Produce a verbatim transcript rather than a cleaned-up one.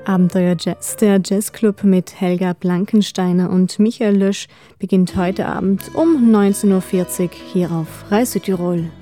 Abenteuer Jazz, der Jazzclub mit Helga Blankensteiner und Michael Lösch beginnt heute Abend um neunzehn Uhr vierzig hier auf Radio Südtirol.